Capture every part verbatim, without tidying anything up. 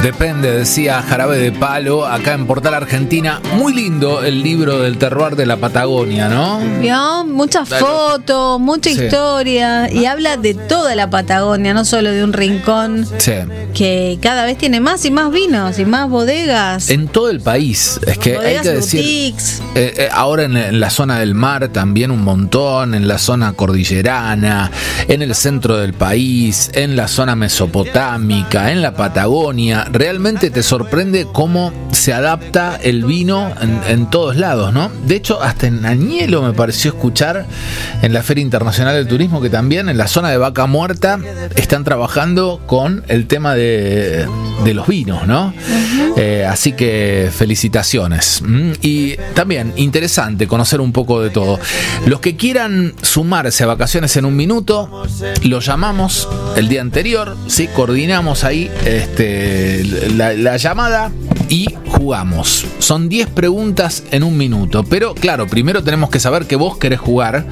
Depende, decía Jarabe de Palo, acá en Portal Argentina. Muy lindo el libro del terroir de la Patagonia, ¿no? ¿Vio? Muchas fotos, mucha sí. historia. Y habla de toda la Patagonia, no solo de un rincón. Sí. Que cada vez tiene más y más vinos y más bodegas. En todo el país. Es que bodegas, hay que decir. Eh, eh, ahora en, en la zona del mar también un montón. En la zona cordillerana. En el centro del país. En la zona mesopotámica. En la Patagonia. Realmente te sorprende cómo se adapta el vino en, en todos lados, ¿no? De hecho, hasta en Añelo me pareció escuchar en la Feria Internacional del Turismo que también en la zona de Vaca Muerta están trabajando con el tema de, de los vinos, ¿no? Uh-huh. Eh, así que felicitaciones. Y también interesante conocer un poco de todo. Los que quieran sumarse a Vacaciones en un Minuto, los llamamos el día anterior, ¿sí? Coordinamos ahí este, la, la llamada y jugamos. Son diez preguntas en un minuto. Pero claro, primero tenemos que saber que vos querés jugar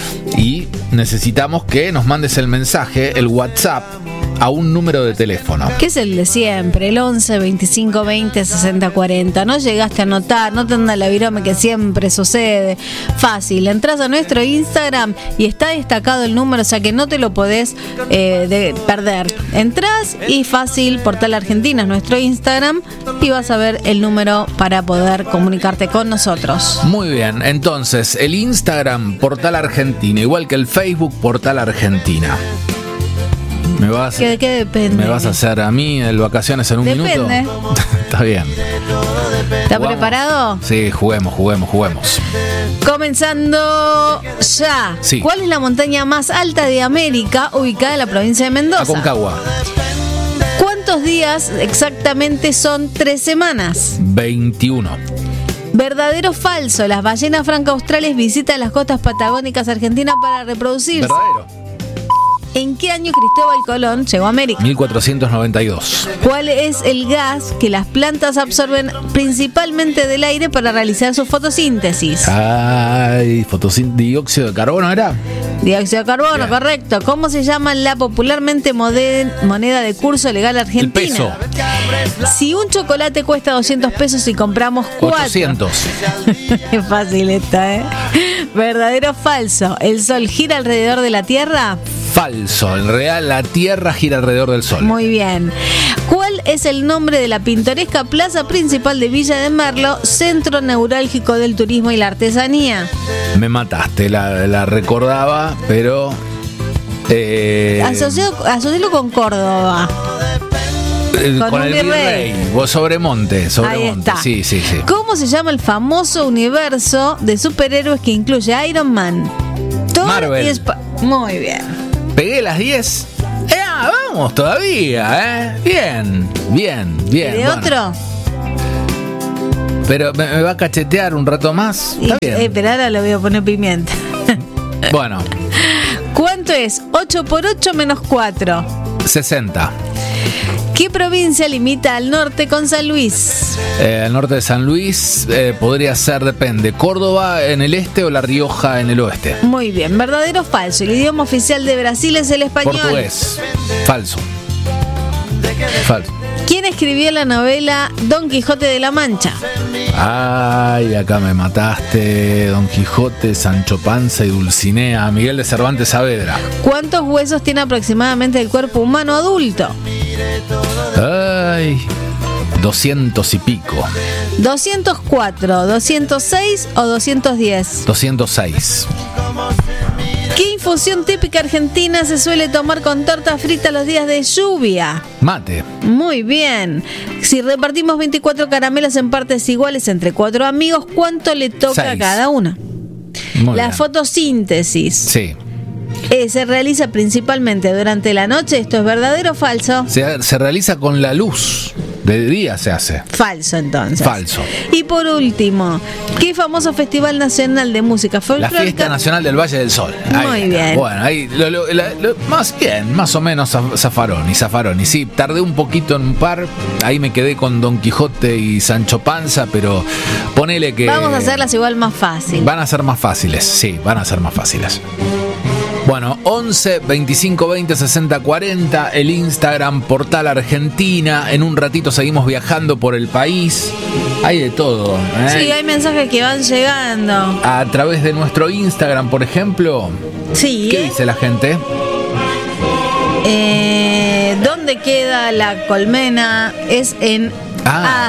y necesitamos que nos mandes el mensaje, el WhatsApp, a un número de teléfono. Que es el de siempre, el once, veinticinco, veinte, sesenta, cuarenta. No llegaste a anotar, no te anda la virome que siempre sucede. Fácil, entras a nuestro Instagram y está destacado el número, o sea que no te lo podés eh, de perder. Entrás y fácil, Portal Argentina es nuestro Instagram y vas a ver el número para poder comunicarte con nosotros. Muy bien, entonces el Instagram Portal Argentina, igual que el Facebook Portal Argentina. ¿Me vas, ¿De qué depende? ¿Me vas a hacer a mí el Vacaciones en un depende. minuto? Está bien. ¿Está ¿Jugamos? Preparado? Sí, juguemos, juguemos, juguemos. Comenzando ya. Sí. ¿Cuál es la montaña más alta de América ubicada en la provincia de Mendoza? Aconcagua. ¿Cuántos días exactamente son tres semanas? veintiuno. ¿Verdadero o falso? Las ballenas franca-australes visitan las costas patagónicas argentinas para reproducirse. Verdadero. ¿En qué año Cristóbal Colón llegó a América? mil cuatrocientos noventa y dos. ¿Cuál es el gas que las plantas absorben principalmente del aire para realizar su fotosíntesis? Ay, fotosíntesis, dióxido de carbono era. Dióxido de carbono, Bien. Correcto. ¿Cómo se llama la popularmente moden- moneda de curso legal argentina? El peso. Si un chocolate cuesta doscientos pesos y compramos cuatro. ochocientos. Es fácil esta, ¿eh? ¿Verdadero o falso? ¿El sol gira alrededor de la Tierra? Falso. En real, la Tierra gira alrededor del Sol. Muy bien. ¿Cuál es el nombre de la pintoresca plaza principal de Villa de Merlo, centro neurálgico del turismo y la artesanía? Me mataste, la, la recordaba, pero... Eh, Asociado, asocialo con Córdoba. eh, con con un el virrey. virrey. Vos Sobremonte, Sobremonte. Ahí está. Sí, sí, sí. ¿Cómo se llama el famoso universo de superhéroes que incluye Iron Man, Thor Marvel. y Sp- Muy bien. Pegué las diez. Eh, ah, vamos todavía, ¿eh? Bien, bien, bien. ¿De bueno. otro? Pero me, me va a cachetear un rato más. Está Y- bien. eh, pero ahora lo voy a poner pimienta. Bueno, ¿Cuánto es ocho por ocho menos cuatro? sesenta. ¿Qué provincia limita al norte con San Luis? Eh, al norte de San Luis eh, podría ser, depende, Córdoba en el este o La Rioja en el oeste. Muy bien. ¿Verdadero o falso? El idioma oficial de Brasil es el español. Portugués. Falso. Falso. ¿Quién escribió la novela Don Quijote de la Mancha? Ay, acá me mataste. Don Quijote, Sancho Panza y Dulcinea. Miguel de Cervantes Saavedra. ¿Cuántos huesos tiene aproximadamente el cuerpo humano adulto? Ay, doscientos y pico. ¿doscientos cuatro, doscientos seis o doscientos diez? doscientos seis. ¿Qué infusión típica argentina se suele tomar con torta frita los días de lluvia? Mate. Muy bien. Si repartimos veinticuatro caramelos en partes iguales entre cuatro amigos, ¿cuánto le toca Seis. a cada una? Muy La bien. fotosíntesis Sí. eh, se realiza principalmente durante la noche. ¿Esto es verdadero o falso? Se, se realiza con la luz. De día se hace. Falso, entonces. Falso. Y por último, ¿qué famoso Festival Nacional de Música La Folclórica? Fiesta Nacional del Valle del Sol. Muy está. bien. Bueno, ahí lo, lo- la- lo- más bien, más o menos zaf- zafarón y zafarón. Y sí, tardé un poquito en un par. Ahí me quedé con Don Quijote y Sancho Panza, pero ponele que. Vamos a hacerlas igual más fácil. Van a ser más fáciles, sí, van a ser más fáciles. Bueno, once veinticinco veinte sesenta cuarenta, el Instagram Portal Argentina. En un ratito seguimos viajando por el país. Hay de todo, ¿eh? Sí, hay mensajes que van llegando. A través de nuestro Instagram, por ejemplo. Sí. ¿Qué dice la gente? Eh, ¿Dónde queda la colmena? Es en... Ah. Ah.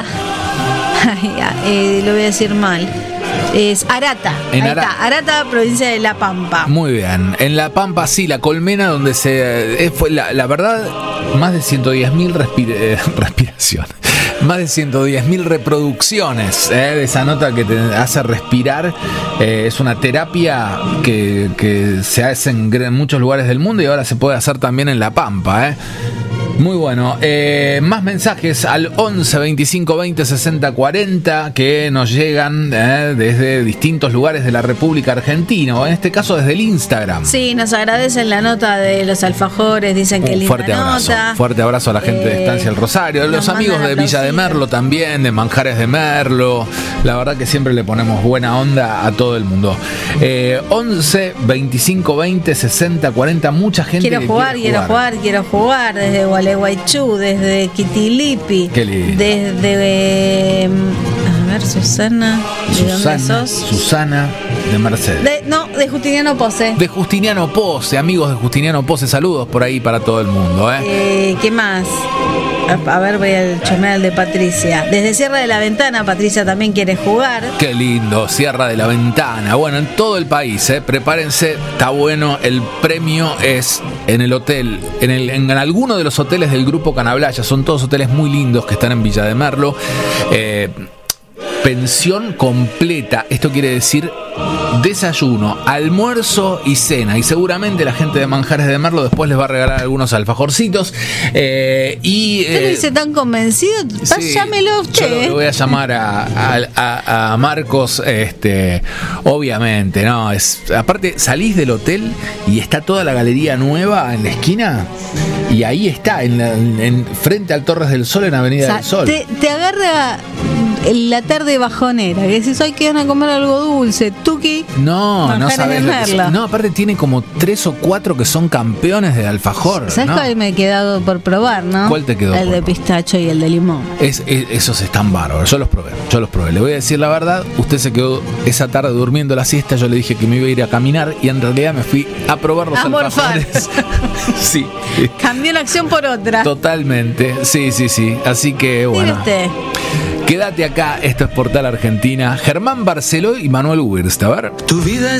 Ay, eh, lo voy a decir mal. Es Arata. En Ahí Ara- está, Arata, provincia de La Pampa. Muy bien. En La Pampa, sí, la colmena donde se... eh, fue la, la verdad, más de ciento diez mil respira- eh, respiraciones. Más de ciento diez mil reproducciones, eh, de esa nota que te hace respirar. Eh, es una terapia que, que se hace en, en muchos lugares del mundo y ahora se puede hacer también en La Pampa, eh. Muy bueno, eh, más mensajes al once veinticinco veinte sesenta cuarenta que nos llegan eh, desde distintos lugares de la República Argentina, o en este caso desde el Instagram. Sí, nos agradecen la nota de los alfajores, dicen que Un linda fuerte abrazo, nota. fuerte abrazo a la gente de Eh, Estancia El Rosario, nos los amigos mandan de Villa de aplausitos. Merlo también, de Manjares de Merlo. La verdad que siempre le ponemos buena onda a todo el mundo. Eh, once veinticinco veinte sesenta cuarenta, mucha gente Quiero que jugar, quiere quiero jugar, quiero jugar desde Gualeguaychú, desde Quitilipi, Qué lindo. desde eh, a ver, Susana, ¿de dónde Susana, sos? Susana de Mercedes. De, no, de Justiniano Pose. De Justiniano Pose, amigos de Justiniano Pose, saludos por ahí para todo el mundo, ¿eh? Eh, ¿Qué más? A, a ver, voy al chomeal de Patricia. Desde Sierra de la Ventana, Patricia también quiere jugar. Qué lindo, Sierra de la Ventana. Bueno, en todo el país, ¿eh? Prepárense, está bueno. El premio es en el hotel, en, el, en alguno de los hoteles del Grupo Canablaya. Son todos hoteles muy lindos que están en Villa de Merlo. Eh, pensión completa, esto quiere decir desayuno, almuerzo y cena, y seguramente la gente de Manjares de Merlo después les va a regalar algunos alfajorcitos, eh, y ¿Usted lo eh, dice tan convencido? sí, Llámelo yo usted. lo voy a llamar a, a, a- a Marcos, este, obviamente, no, es, aparte salís del hotel y está toda la galería nueva en la esquina, y ahí está, en, la- en- frente al Torres del Sol, en Avenida O sea, del Sol. te, te agarra la tarde bajonera, que decís, hoy que van a comer algo dulce, tuki. No, no Manjares sabes de lo que Merlo. son. No, aparte tiene como tres o cuatro que son campeones de alfajor. ¿Sabes ¿no? cuál me he quedado por probar, no? ¿Cuál te quedó El por de probar? pistacho y el de limón. Es, es- esos están bárbaros, yo los probé, yo los probé. Le voy a decir la verdad, usted se quedó esa tarde durmiendo la siesta, yo le dije que me iba a ir a caminar y en realidad me fui a probar los A morfar. alfajores. Sí, Cambió la acción por otra. totalmente, sí, sí, sí. Así que Mire bueno, usted. quédate acá, esto es Portal Argentina. Germán Barceló y Manuel Wirst, a ver. Tu vida